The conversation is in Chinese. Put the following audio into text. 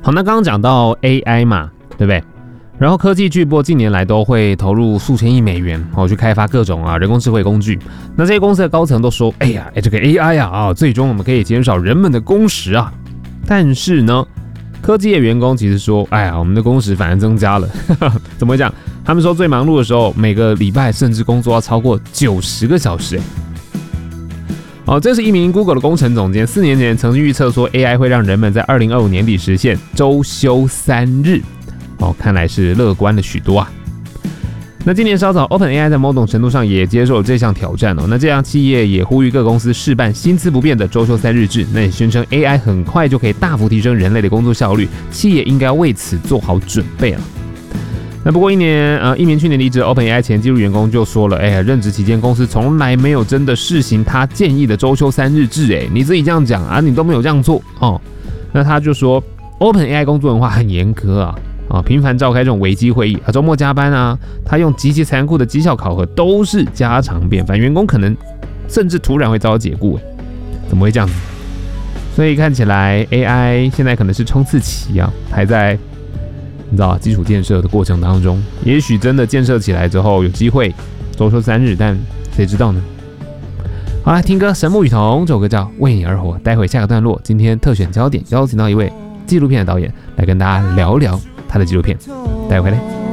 好，那刚刚讲到 AI 嘛，对不对？然后科技巨擘近年来都会投入数千亿美元去开发各种人工智慧工具。那这些公司的高层都说，这个 AI 最终我们可以减少人们的工时啊。但是呢，科技业员工其实说，我们的工时反而增加了。怎么会这样？他们说最忙碌的时候，每个礼拜甚至工作要超过90个小时。这是一名 Google 的工程总监，4年前曾经预测说 AI 会让人们在2025年底实现周休3日。看来是乐观了许多啊。那今年稍早 OpenAI 在某种程度上也接受了这项挑战那这样企业也呼吁各公司试办薪资不变的周休3日制，那也宣称 AI 很快就可以大幅提升人类的工作效率，企业应该为此做好准备了。那不过一名去年离职的 OpenAI 前技术员工就说了，任职期间公司从来没有真的试行他建议的周休3日制，你自己这样讲你都没有这样做那他就说 OpenAI 工作文化很严苛频繁召开这种危机会议周末加班他用极其残酷的绩效考核都是家常便饭，员工可能甚至突然会遭到解雇怎么会这样子？所以看起来 AI 现在可能是冲刺期还在你知道基础建设的过程当中，也许真的建设起来之后有机会周休3日，但谁知道呢？好啦，听歌《神木雨桐》这首歌叫《为你而活》，待会下个段落，今天特选焦点邀请到一位纪录片的导演来跟大家聊聊他的纪录片，待会回来。